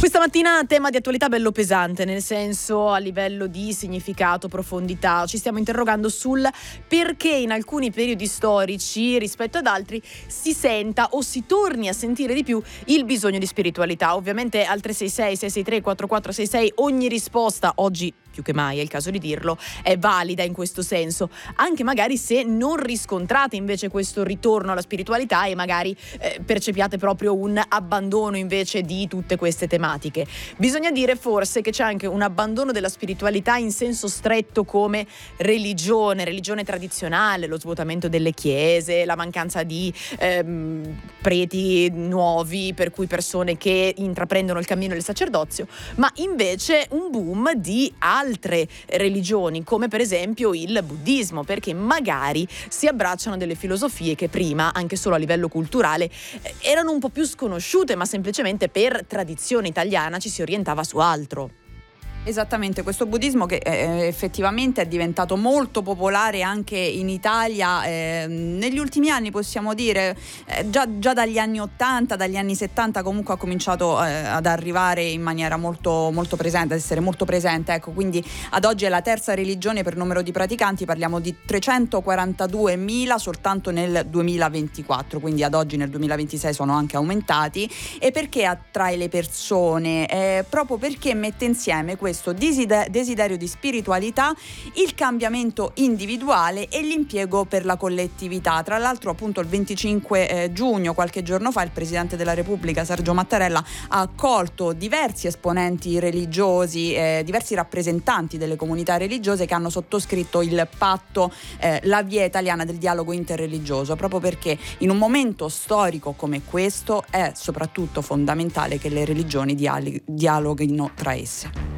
Questa mattina tema di attualità bello pesante, nel senso a livello di significato, profondità. Ci stiamo interrogando sul perché in alcuni periodi storici rispetto ad altri si senta o si torni a sentire di più il bisogno di spiritualità. Ovviamente al 366 663 4466 ogni risposta oggi più che mai, è il caso di dirlo, è valida in questo senso, anche magari se non riscontrate invece questo ritorno alla spiritualità e magari percepiate proprio un abbandono invece di tutte queste tematiche. Bisogna dire forse che c'è anche un abbandono della spiritualità in senso stretto come religione tradizionale, lo svuotamento delle chiese, la mancanza di preti nuovi, per cui persone che intraprendono il cammino del sacerdozio, ma invece un boom di altre religioni, come per esempio il buddismo, perché magari si abbracciano delle filosofie che prima, anche solo a livello culturale, erano un po' più sconosciute, ma semplicemente per tradizione italiana ci si orientava su altro. Esattamente, questo buddismo che effettivamente è diventato molto popolare anche in Italia negli ultimi anni, possiamo dire, già dagli anni 80, dagli anni 70 comunque ha cominciato ad arrivare in maniera molto, molto presente, ad essere molto presente, ecco, quindi ad oggi è la terza religione per numero di praticanti, parliamo di 342.000 soltanto nel 2024, quindi ad oggi nel 2026 sono anche aumentati. E perché attrae le persone? Proprio perché mette insieme questo desiderio di spiritualità, il cambiamento individuale e l'impiego per la collettività. Tra l'altro appunto il 25 giugno, qualche giorno fa, il Presidente della Repubblica Sergio Mattarella ha accolto diversi esponenti religiosi, diversi rappresentanti delle comunità religiose che hanno sottoscritto il patto La Via Italiana del dialogo interreligioso, proprio perché in un momento storico come questo è soprattutto fondamentale che le religioni dialoghino tra esse.